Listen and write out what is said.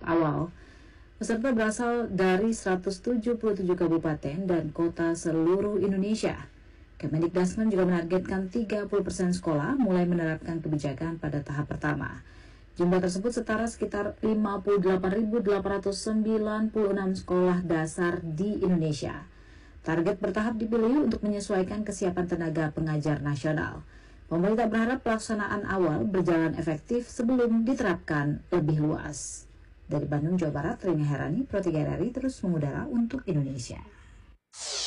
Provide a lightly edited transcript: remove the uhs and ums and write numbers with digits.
awal. Peserta berasal dari 177 kabupaten dan kota seluruh Indonesia. Kemendikbudristek juga menargetkan 30% sekolah mulai menerapkan kebijakan pada tahap pertama. Jumlah tersebut setara sekitar 58.896 sekolah dasar di Indonesia. Target bertahap dipilih untuk menyesuaikan kesiapan tenaga pengajar nasional. Pemerintah berharap pelaksanaan awal berjalan efektif sebelum diterapkan lebih luas. Dari Bandung, Jawa Barat, Rini Herani, Pro 3 RRI terus mengudara untuk Indonesia.